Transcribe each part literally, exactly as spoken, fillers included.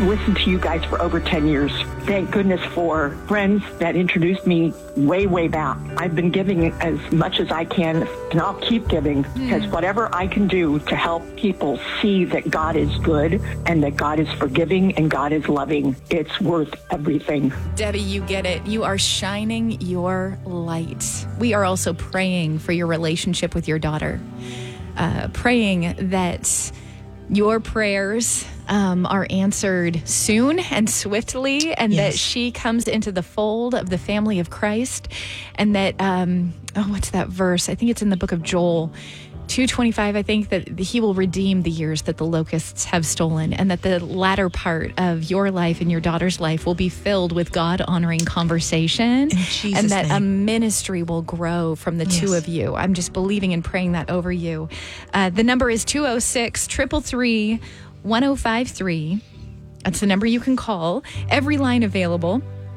I've listened to you guys for over ten years. Thank goodness for friends that introduced me way, way back. I've been giving as much as I can, and I'll keep giving, because mm. whatever I can do to help people see that God is good and that God is forgiving and God is loving, it's worth everything. Debbie, you get it. You are shining your light. We are also praying for your relationship with your daughter, uh, praying that your prayers um, are answered soon and swiftly, and yes. that she comes into the fold of the family of Christ, and that, um, oh, what's that verse? I think it's in the book of Joel, two twenty-five, I think, that he will redeem the years that the locusts have stolen, and that the latter part of your life and your daughter's life will be filled with God-honoring conversation, and that name. a ministry will grow from the yes. two of you. I'm just believing and praying that over you. Uh, the number is two oh six, three three three, one oh five three. That's the number you can call. Every line available.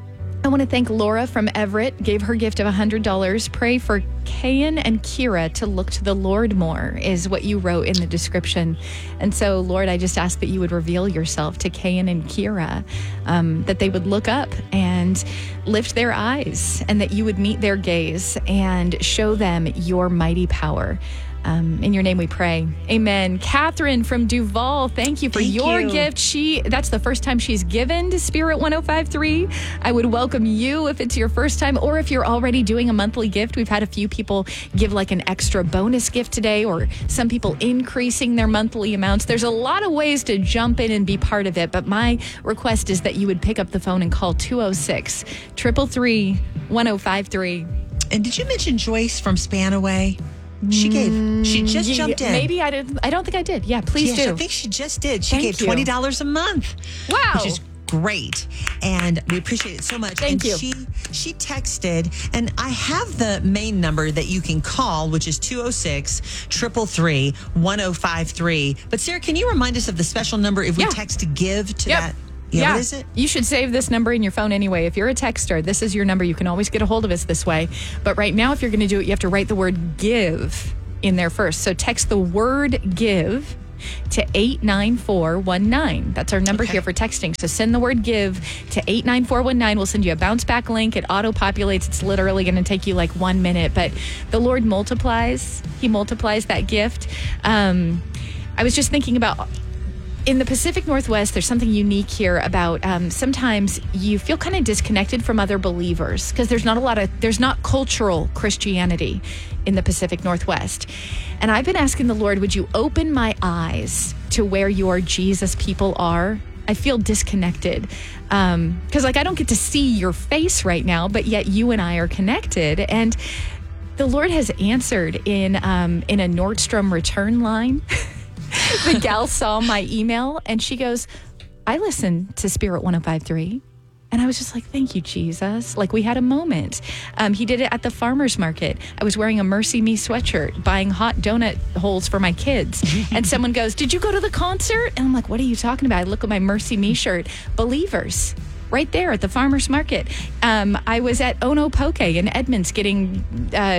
I want to thank Laura from Everett, gave her gift of one hundred dollars. Pray for Kayan and Kira to look to the Lord more, is what you wrote in the description. And so, Lord, I just ask that you would reveal yourself to Kayan and Kira, um, that they would look up and lift their eyes, and that you would meet their gaze and show them your mighty power. Um, in your name we pray. Amen. Catherine from Duval, thank you for thank your you. gift. She That's the first time she's given to Spirit one oh five three. I would welcome you if it's your first time, or if you're already doing a monthly gift. We've had a few people give like an extra bonus gift today, or some people increasing their monthly amounts. There's a lot of ways to jump in and be part of it, but my request is that you would pick up the phone and call two oh six, three three three, one oh five three. And did you mention Joyce from Spanaway? She gave. She just yeah, jumped in. Maybe I did. I don't think I did. Yeah, please yes, do. I think she just did. She Thank gave you. twenty dollars a month. Wow. Which is great. And we appreciate it so much. Thank and you. She, she texted, and I have the main number that you can call, which is two oh six, three three three, one oh five three. But Sarah, can you remind us of the special number if we yeah. text to give to yep. that? Yeah, yeah, what is it? You should save this number in your phone anyway. If you're a texter, this is your number. You can always get a hold of us this way. But right now, if you're going to do it, you have to write the word give in there first. So text the word give to eight nine four one nine. That's our number okay. here for texting. So send the word give to eight nine four one nine. We'll send you a bounce back link. It auto populates. It's literally going to take you like one minute, but the Lord multiplies. He multiplies that gift. Um, I was just thinking about, in the Pacific Northwest, there's something unique here about um, sometimes you feel kind of disconnected from other believers because there's not a lot of, there's not cultural Christianity in the Pacific Northwest. And I've been asking the Lord, would you open my eyes to where your Jesus people are? I feel disconnected because um, like I don't get to see your face right now, but yet you and I are connected. And the Lord has answered in um, in a Nordstrom return line. The gal saw my email and she goes, I listen to Spirit one oh five three. And I was just like, thank you, Jesus. Like, we had a moment. Um, he did it at the farmer's market. I was wearing a Mercy Me sweatshirt, buying hot donut holes for my kids. And someone goes, did you go to the concert? And I'm like, what are you talking about? I look at my Mercy Me shirt. Believers. Right there at the farmer's market. Um, I was at Ono Poke in Edmonds getting uh,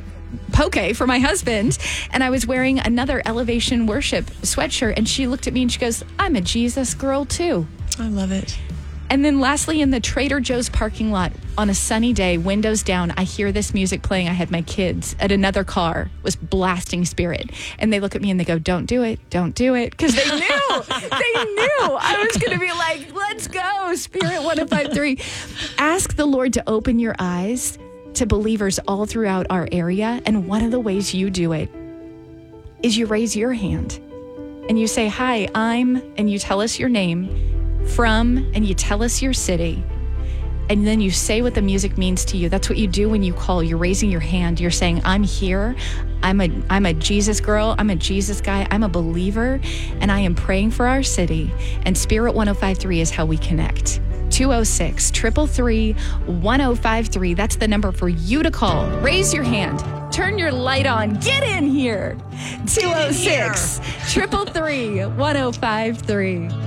poke for my husband, and I was wearing another Elevation Worship sweatshirt, and she looked at me and she goes, I'm a Jesus girl too. I love it. And then lastly, in the Trader Joe's parking lot on a sunny day, windows down, I hear this music playing. I had my kids at another car was blasting Spirit. And they look at me and they go, don't do it. Don't do it. Because they knew. They knew I was going to be like, let's go, Spirit one oh five three. Ask the Lord to open your eyes to believers all throughout our area. And one of the ways you do it is you raise your hand and you say, hi, I'm, and you tell us your name. From, and you tell us your city, and then you say what the music means to you. That's what you do when you call. You're raising your hand. You're saying, I'm here. I'm a I'm a Jesus girl. I'm a Jesus guy. I'm a believer, and I am praying for our city. And Spirit one oh five three is how we connect. two oh six, three three three, one oh five three. That's the number for you to call. Raise your hand. Turn your light on. Get in here. two oh six, three three three, one oh five three.